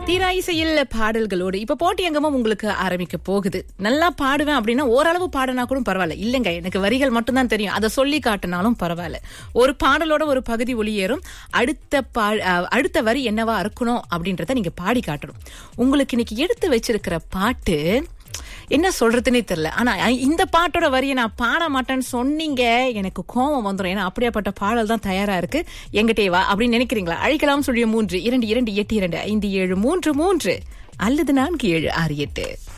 தீரா இசையில் பாடல்களோடு இப்ப போட்டி அங்கமும் உங்களுக்கு ஆரம்பிக்க போகுது. நல்லா பாடுவேன் அப்படின்னா ஓரளவு பாடினா கூட பரவாயில்ல. இல்லங்க, எனக்கு வரிகள் மட்டும்தான் தெரியும், அதை சொல்லி காட்டினாலும் பரவாயில்ல. ஒரு பாடலோட ஒரு பகுதி ஒளியேறும். அடுத்த வரி என்னவா இருக்கணும் அப்படின்றத நீங்க பாடி காட்டணும். உங்களுக்கு இன்னைக்கு எடுத்து வச்சிருக்கிற பாட்டு என்ன சொல்றதுன்னே தெரியல. ஆனா இந்த பாட்டோட வரியை நான் பாட மாட்டேன்னு சொன்னீங்க, எனக்கு கோபம் வந்துடும். ஏன்னா அப்படியாப்பட்ட பாடல் தான் தயாரா இருக்கு. எங்கிட்டே வா அப்படின்னு நினைக்கிறீங்களா? அழைக்கலாம். 3 2 2 8 2 5 7 3 3 அல்லது 4 7 6 8.